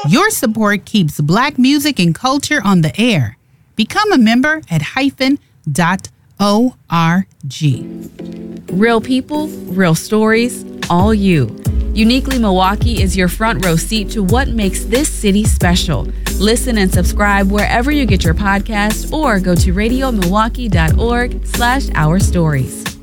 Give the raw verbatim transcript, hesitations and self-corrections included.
Your support keeps Black music and culture on the air. Become a member at hyphen dot org. Real people, real stories, all you. Uniquely Milwaukee is your front row seat to what makes this city special. Listen and subscribe wherever you get your podcast or go to radio milwaukee dot org slash our stories.